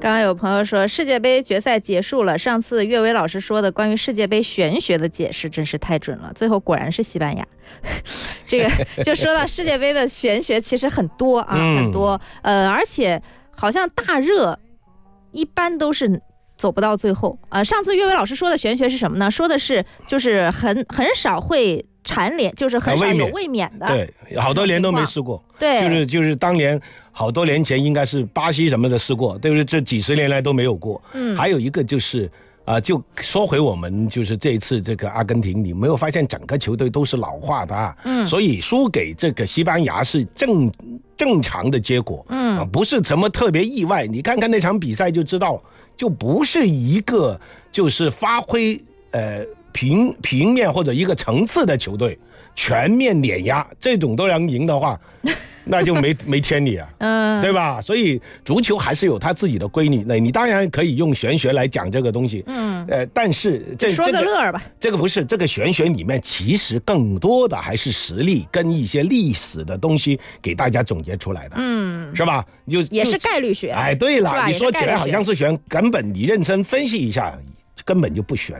刚刚有朋友说世界杯决赛结束了，上次岳伟老师说的关于世界杯玄学的解释真是太准了，最后果然是西班牙。这个就说到世界杯的玄学其实很多啊，很多，而且好像大热一般都是走不到最后啊。上次岳伟老师说的玄学是什么呢？说的是就是很少会蝉联，就是很少有卫冕的， 对，好多年都没试过。 对， 就是当年好多年前应该是巴西什么的试过，对不对？这几十年来都没有过。还有一个就是就说回我们就是这一次这个阿根廷，你没有发现整个球队都是老化的啊？所以输给这个西班牙是正常的结果，不是什么特别意外。你看看那场比赛就知道，就不是一个就是发挥平面或者一个层次的球队全面碾压，这种都能赢的话，那就没天理啊，对吧？所以足球还是有它自己的规律。那你当然可以用玄学来讲这个东西，但是说个乐吧， 这个不是，这个玄学里面其实更多的还是实力跟一些历史的东西给大家总结出来的，是吧？ 也是概率学。 哎，对了，你说起来好像是玄，根本你认真分析一下，根本就不玄。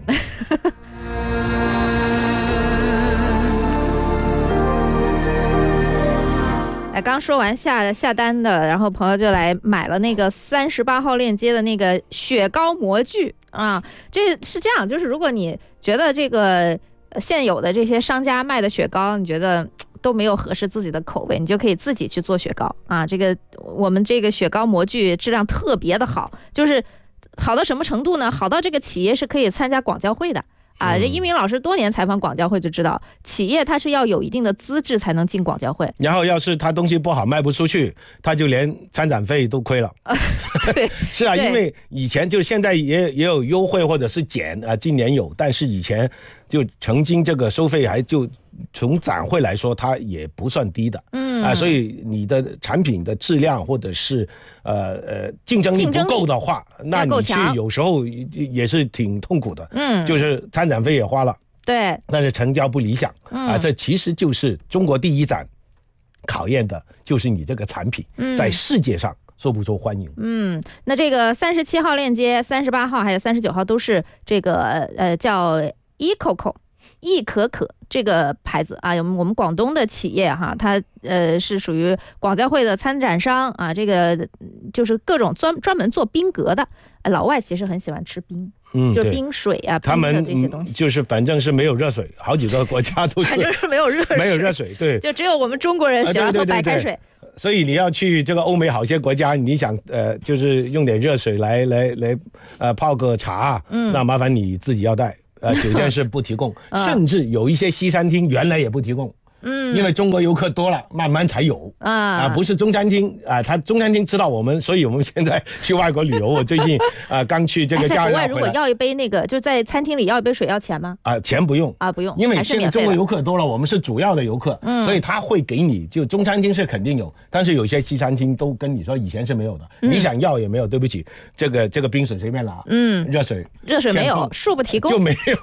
刚说完下单的，然后朋友就来买了那个38号链接的那个雪糕模具啊。这是这样，就是如果你觉得这个现有的这些商家卖的雪糕，你觉得都没有合适自己的口味，你就可以自己去做雪糕啊。这个我们这个雪糕模具质量特别的好，就是好到什么程度呢？好到这个企业是可以参加广交会的。这一鸣老师多年采访广交会就知道，企业它是要有一定的资质才能进广交会。 然后要是他东西不好卖不出去，他就连参展费都亏了。 对， 是啊，因为以前就是现在也有优惠或者是减今年有，但是以前就曾经这个收费还就从展会来说它也不算低的，所以你的产品的质量或者是竞争力不够的话，那你去有时候也是挺痛苦的，就是参展费也花了， 对， 但是成交不理想，这其实就是中国第一展考验的就是你这个产品在世界上受不受欢迎。 那这个37号链接、38号还有39号都是这个叫ECOCO易可可这个牌子啊，我们广东的企业哈，它是属于广交会的参展商啊，这个就是各种专门做冰格的。老外其实很喜欢吃冰，就是冰水啊， 他们这些东西就是反正是没有热水，好几个国家都是反正是没有热水， 对， 就只有我们中国人喜欢喝白开水。 所以你要去这个欧美好些国家，你想就是用点热水来泡个茶，那麻烦你自己要带。酒店是不提供，甚至有一些西餐厅原来也不提供，因为中国游客多了，慢慢才有不是中餐厅他中餐厅知道我们，所以我们现在去外国旅游，我最近刚去这个加拿大回来。在国外如果要一杯那个，就在餐厅里要一杯水要钱吗？ 钱不用不用， 因为现在中国游客多了，我们是主要的游客，所以他会给你，就中餐厅是肯定有，但是有些西餐厅都跟你说以前是没有的，你想要也没有，对不起，这个冰水随便拿，热水没有，恕不提供， 就没有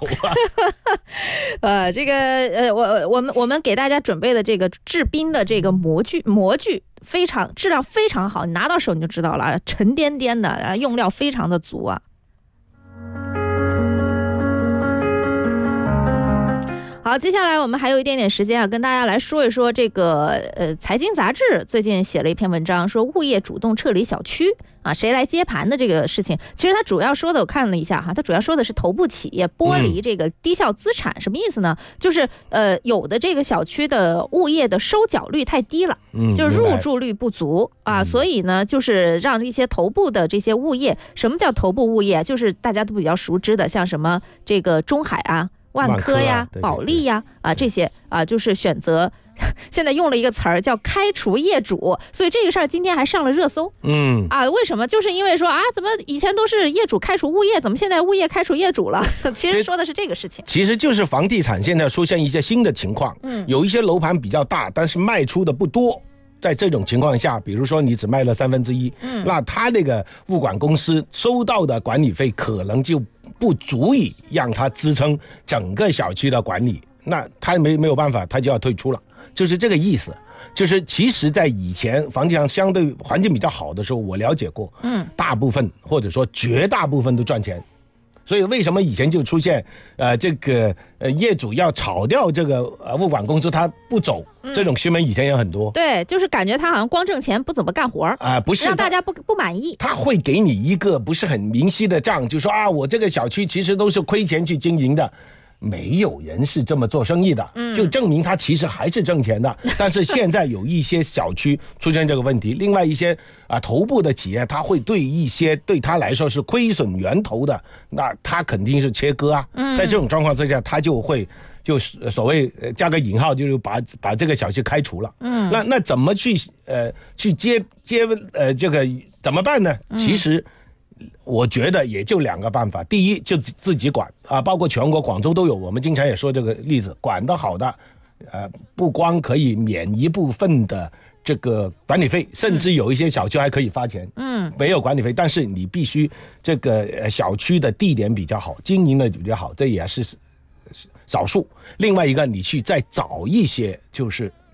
这个我们给大家准备的这个制冰的这个模具非常质量非常好，你拿到手你就知道了，沉甸甸的，用料非常的足啊。好，接下来我们还有一点点时间跟大家来说一说这个财经杂志最近写了一篇文章，说物业主动撤离小区谁来接盘的这个事情。其实它主要说的，我看了一下它主要说的是头部企业剥离这个低效资产，什么意思呢？就是有的这个小区的物业的收缴率太低了，就是入住率不足所以呢就是让一些头部的这些物业，什么叫头部物业？就是大家都比较熟知的，像什么这个中海万科呀、保利呀这些就是选择现在用了一个词儿叫开除业主，所以这个事儿今天还上了热搜。为什么？就是因为说怎么以前都是业主开除物业，怎么现在物业开除业主了？其实说的是这个事情。 其实就是房地产现在出现一些新的情况，有一些楼盘比较大，但是卖出的不多。在这种情况下，比如说你只卖了1/3，那他那个物管公司收到的管理费可能就不足以让他支撑整个小区的管理，那他没有办法，他就要退出了，就是这个意思就是其实在以前房地产相对环境比较好的时候，我了解过，大部分或者说绝大部分都赚钱。所以为什么以前就出现这个业主要炒掉这个物管公司他不走，这种新闻以前也很多。 对，就是感觉他好像光挣钱不怎么干活不是让大家不满意。 他会给你一个不是很明晰的账，就说我这个小区其实都是亏钱去经营的。没有人是这么做生意的，就证明他其实还是挣钱的。但是现在有一些小区出现这个问题，另外一些头部的企业，他会对一些对他来说是亏损源头的，那他肯定是切割在这种状况之下，他就会所谓加个引号，就是把这个小区开除了。那怎么去接这个怎么办呢？其实。我觉得也就两个办法，第一就自己管包括全国广州都有，我们经常也说这个例子，管得好的，不光可以免一部分的这个管理费，甚至有一些小区还可以发钱，没有管理费，但是你必须这个小区的地点比较好，经营的比较好，这也是少数。另外一个，你去再找一些就是